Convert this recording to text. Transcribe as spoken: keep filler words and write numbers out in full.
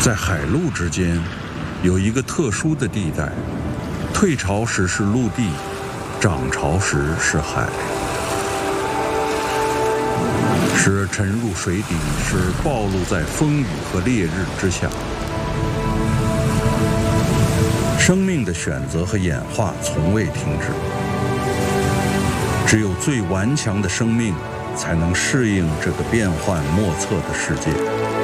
在海陆之间有一个特殊的地带，退潮时是陆地，涨潮时是海，时而沉入水底，时而暴露在风雨和烈日之下。生命的选择和演化从未停止，只有最顽强的生命才能适应这个变幻莫测的世界。